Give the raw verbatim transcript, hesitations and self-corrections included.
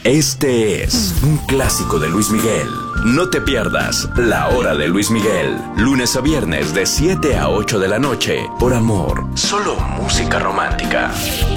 Este es un clásico de Luis Miguel. No te pierdas La Hora de Luis Miguel, lunes a viernes de siete a ocho de la noche, por Amor, solo música romántica.